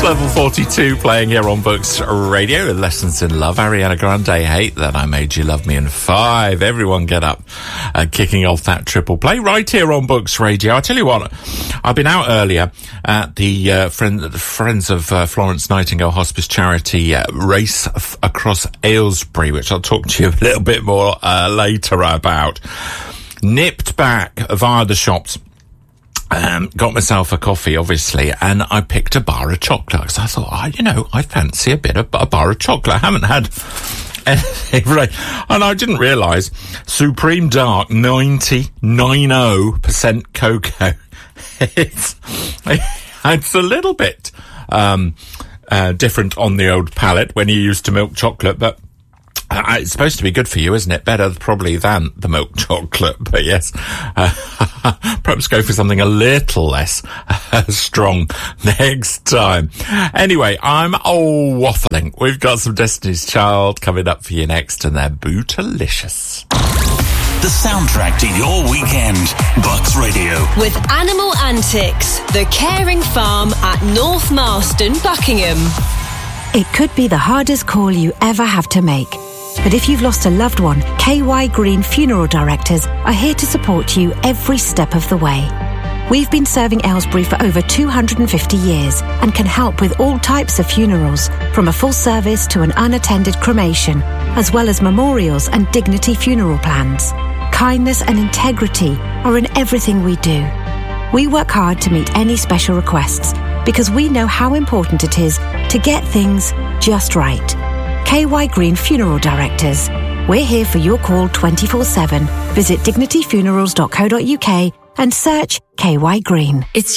Level 42 playing here on Books Radio. Lessons in Love. Ariana Grande, Hate That I Made You Love Me in 5. Everyone get up. Kicking off that triple play right here on Books Radio. I tell you what, I've been out earlier at the Friends of Florence Nightingale Hospice Charity race across Aylesbury, which I'll talk to you a little bit more later about. Nipped back via the shops. Got myself a coffee, obviously, and I picked a bar of chocolate because I thought, I fancy a bar of chocolate. I haven't had anything really. And I didn't realise Supreme Dark 90% cocoa. It's a little bit different on the old palate when you're used to milk chocolate, but it's supposed to be good for you, isn't it? Better probably than the milk chocolate, but yes, perhaps go for something a little less strong next time. Anyway, I'm waffling. We've got some Destiny's Child coming up for you next, and they're Bootylicious. The soundtrack to your weekend. Bucks Radio. With Animal Antics, the caring farm at North Marston, Buckingham. It could be the hardest call you ever have to make. But if you've lost a loved one, KY Green Funeral Directors are here to support you every step of the way. We've been serving Aylesbury for over 250 years and can help with all types of funerals, from a full service to an unattended cremation, as well as memorials and dignity funeral plans. Kindness and integrity are in everything we do. We work hard to meet any special requests because we know how important it is to get things just right. KY Green Funeral Directors. We're here for your call 24/7. Visit dignityfunerals.co.uk and search KY Green. It's